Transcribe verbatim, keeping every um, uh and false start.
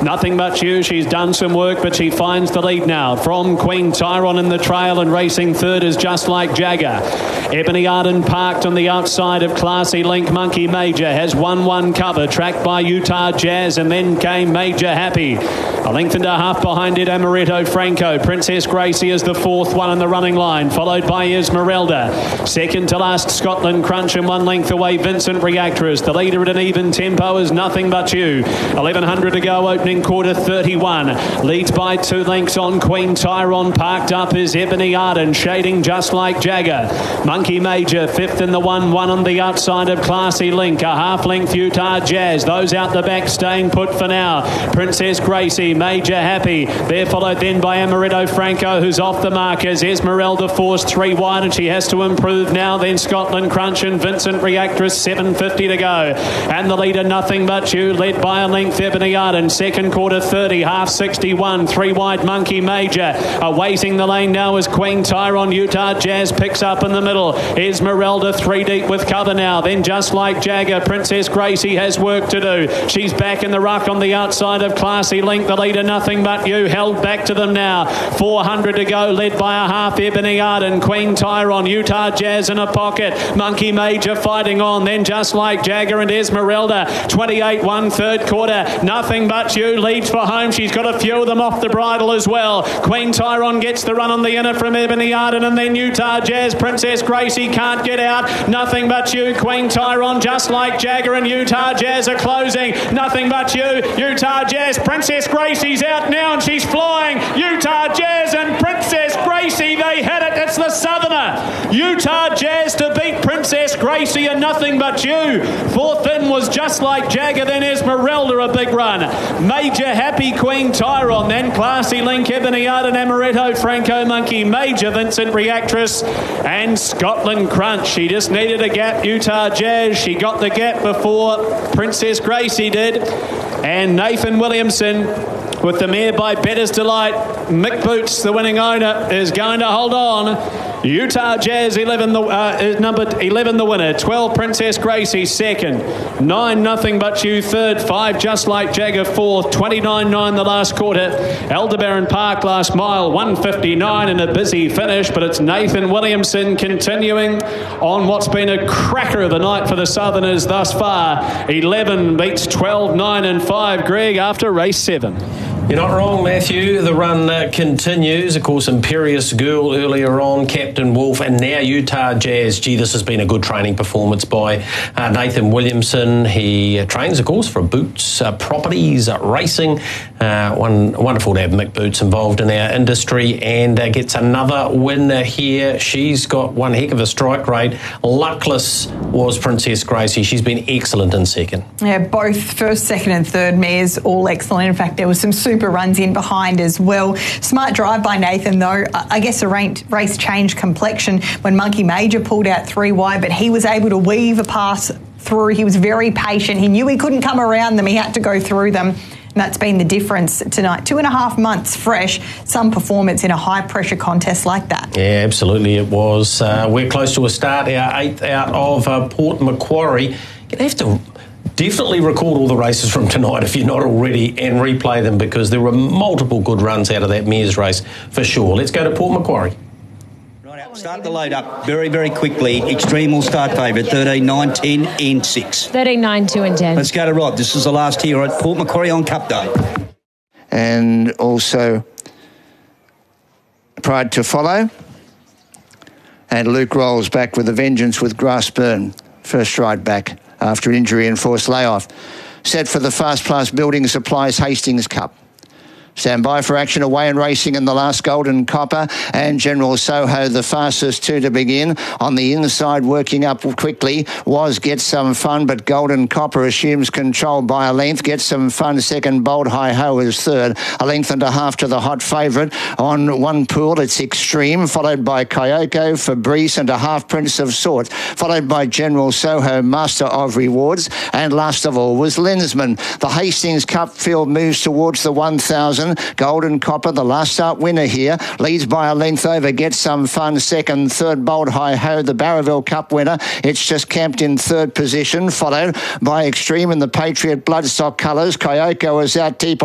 Nothing But You. She's done some work, but she finds the lead now from Queen Tyron in the trail, and racing third is Just Like Jagger. Ebony Arden parked on the outside of Classy Link. Monkey Major has won one cover, tracked by Utah Jazz, and then came Major Happy. A length and a half behind it, Amaretto Franco. Princess Gracie is the fourth one in the running line, followed by Esmeralda. Second to last, Scotland Crunch, and one length away, Vincent Reactress. The leader at an even tempo is Nothing But You. eleven hundred to go, opening quarter thirty-one. Leads by two lengths on Queen Tyron. Parked up is Ebony Arden, shading Just Like Jagger. Monkey Major, fifth in the one, one on the outside of Classy Link. A half length Utah Jazz. Those out the back staying put for now. Princess Gracie, Major Happy. They're followed then by Amaretto Franco, who's off the markers. Esmeralda forced three wide, and she has to improve now. Then Scotland Crunch and Vincent Reactress, seven fifty to go. And the leader, Nothing But You, led by a length, Ebony Arden. Second quarter thirty, half sixty-one. Three wide, Monkey Major. Awaiting the lane now is Queen Tyron. Utah Jazz picks up in the middle. Esmeralda three deep with cover now. Then Just Like Jagger. Princess Gracie has work to do. She's back in the ruck on the outside of Classy Link. The leader, Nothing But You, held back to them now. four hundred to go, led by a half, Ebony Arden. Queen Tyron, Utah Jazz in a pocket. Monkey Major fighting on. Then Just Like Jagger and Esmeralda. twenty-eight one, third quarter. Nothing But You leads for home. She's got a few of them off the bridle as well. Queen Tyron gets the run on the inner from Ebony Arden, and then Utah Jazz. Princess Gracie can't get out. Nothing But You, Queen Tyron, Just Like Jagger, and Utah Jazz are closing. Nothing But You, Utah Jazz. Princess Gracie's out now, and she's flying. Utah Jazz and Princess Gracie, they had it. It's the Southerner. Utah Jazz to beat Princess Gracie and Nothing But You. Fourth in was Just Like Jagger, then Esmeralda, a big run. Major Happy, Queen Tyron, then Classy Link, Ebony Arden, Amaretto Franco, Monkey Major, Vincent Reactress, and Scotland Crunch. She just needed a gap, Utah Jazz. She got the gap before Princess Gracie did. And Nathan Williamson, with the mare by Better's Delight, Mick Boots, the winning owner, is going to hold on. Utah Jazz, eleven, the, uh, is number eleven, the winner. twelve, Princess Gracie, second. nine, Nothing But You, third. five, Just Like Jagger, fourth. twenty-nine nine the last quarter. Aldebaran Park last mile, one fifty-nine, and a busy finish. But it's Nathan Williamson continuing on what's been a cracker of the night for the Southerners thus far. eleven beats twelve, nine and five, Greg, after race seven. You're not wrong, Matthew. The run uh, continues. Of course, Imperious Girl earlier on, Captain Wolf, and now Utah Jazz. Gee, this has been a good training performance by uh, Nathan Williamson. He uh, trains, of course, for Boots uh, Properties uh, Racing. Uh, one, wonderful to have Mick Boots involved in our industry, and uh, gets another winner here. She's got one heck of a strike rate. Luckless was Princess Gracie. She's been excellent in second. Yeah, both first, second and third mares all excellent. In fact, there was some super runs in behind as well. Smart drive by Nathan, though. I guess the race changed complexion when Monkey Major pulled out three wide, but he was able to weave a pass through. He was very patient. He knew he couldn't come around them. He had to go through them. And that's been the difference tonight. Two and a half months fresh, some performance in a high-pressure contest like that. Yeah, absolutely it was. Uh, we're close to a start, our eighth out of uh, Port Macquarie. You're going to have to definitely record all the races from tonight if you're not already, and replay them, because there were multiple good runs out of that mares race for sure. Let's go to Port Macquarie. Start the load up very, very quickly. Extreme will start favourite, thirteen, nine, ten and six. thirteen, nine, two and ten. Let's go to Rod. This is the last here at Port Macquarie on Cup Day. And also Pride to Follow. And Luke Rolls back with a vengeance with Grassburn. First ride back after injury and forced layoff. Set for the Fast Plus Building Supplies Hastings Cup. Stand by for action away and racing in the last Golden Copper, and General Soho the fastest two to begin. On the inside, working up quickly, was Get Some Fun, but Golden Copper assumes control by a length. Get Some Fun second, Bold Hi Ho is third. A length and a half to the hot favourite. On one pool, it's Extreme, followed by Kyoko, Fabrice and a half Prince of Sorts, followed by General Soho, Master of Rewards, and last of all was Lensman. The Hastings Cup field moves towards the one thousand. Golden Copper, the last start winner here, leads by a length over Get Some Fun second, third Bold Hi Ho, the Barraville Cup winner. It's just camped in third position, followed by Extreme in the Patriot Bloodstock colours. Kyoko is out deep